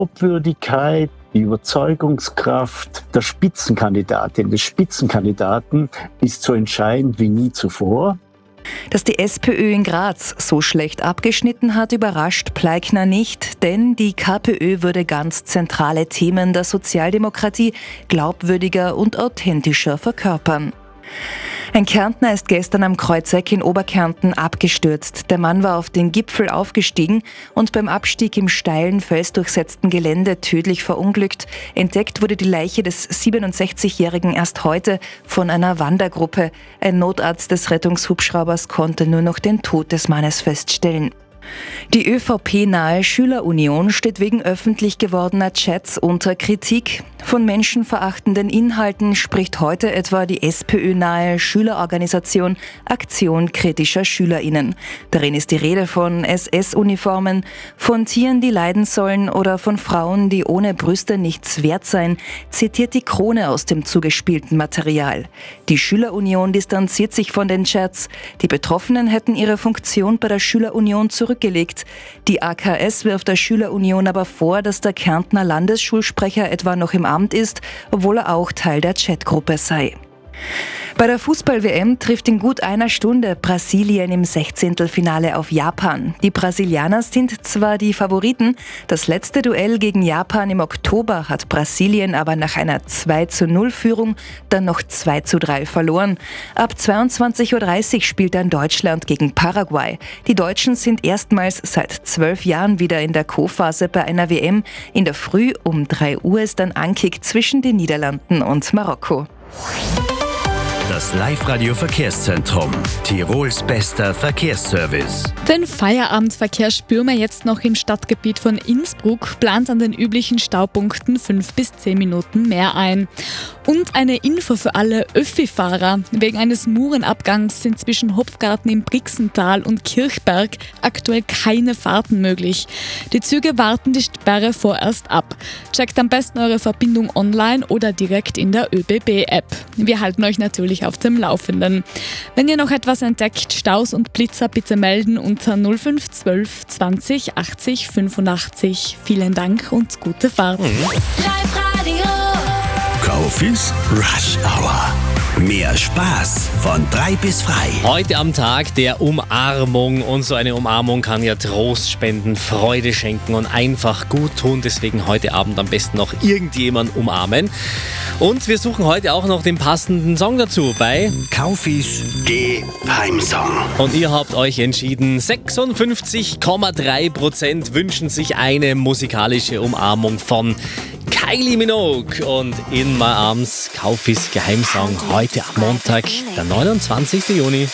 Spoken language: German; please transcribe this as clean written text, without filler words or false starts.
Glaubwürdigkeit, die Überzeugungskraft der Spitzenkandidatin, des Spitzenkandidaten ist so entscheidend wie nie zuvor. Dass die SPÖ in Graz so schlecht abgeschnitten hat, überrascht Pleikner nicht, denn die KPÖ würde ganz zentrale Themen der Sozialdemokratie glaubwürdiger und authentischer verkörpern. Ein Kärntner ist gestern am Kreuzeck in Oberkärnten abgestürzt. Der Mann war auf den Gipfel aufgestiegen und beim Abstieg im steilen, felsdurchsetzten Gelände tödlich verunglückt. Entdeckt wurde die Leiche des 67-Jährigen erst heute von einer Wandergruppe. Ein Notarzt des Rettungshubschraubers konnte nur noch den Tod des Mannes feststellen. Die ÖVP-nahe Schülerunion steht wegen öffentlich gewordener Chats unter Kritik. Von menschenverachtenden Inhalten spricht heute etwa die SPÖ-nahe Schülerorganisation Aktion kritischer SchülerInnen. Darin ist die Rede von SS-Uniformen, von Tieren, die leiden sollen oder von Frauen, die ohne Brüste nichts wert seien, zitiert die Krone aus dem zugespielten Material. Die Schülerunion distanziert sich von den Chats. Die Betroffenen hätten ihre Funktion bei der Schülerunion zurückgelegt. Die AKS wirft der Schülerunion aber vor, dass der Kärntner Landesschulsprecher etwa noch im Amt ist, obwohl er auch Teil der Chatgruppe sei. Bei der Fußball-WM trifft in gut einer Stunde Brasilien im 16. auf Japan. Die Brasilianer sind zwar die Favoriten, das letzte Duell gegen Japan im Oktober hat Brasilien aber nach einer 2:0-Führung dann noch 2:3 verloren. Ab 22:30 Uhr spielt dann Deutschland gegen Paraguay. Die Deutschen sind erstmals seit 12 Jahren wieder in der Co-Phase bei einer WM. In der Früh um 3 Uhr ist dann Ankick zwischen den Niederlanden und Marokko. Das Live-Radio-Verkehrszentrum. Tirols bester Verkehrsservice. Den Feierabendverkehr spüren wir jetzt noch im Stadtgebiet von Innsbruck, plant an den üblichen Staupunkten 5 bis 10 Minuten mehr ein. Und eine Info für alle Öffi-Fahrer. Wegen eines Murenabgangs sind zwischen Hopfgarten im Brixental und Kirchberg aktuell keine Fahrten möglich. Die Züge warten die Sperre vorerst ab. Checkt am besten eure Verbindung online oder direkt in der ÖBB-App. Wir halten euch natürlich auf dem Laufenden. Wenn ihr noch etwas entdeckt, Staus und Blitzer bitte melden unter 0512 20 80 85. Vielen Dank und gute Fahrt. Live-Radio. Kaufis Rush Hour. Mehr Spaß von 3 bis frei. Heute am Tag der Umarmung. Und so eine Umarmung kann ja Trost spenden, Freude schenken und einfach gut tun. Deswegen heute Abend am besten noch irgendjemanden umarmen. Und wir suchen heute auch noch den passenden Song dazu bei Kaufis Geheimsong. Und ihr habt euch entschieden, 56,3% wünschen sich eine musikalische Umarmung von Kylie Minogue und In My Arms. Kaufis Geheimsong heute am Montag, der 29. Juni.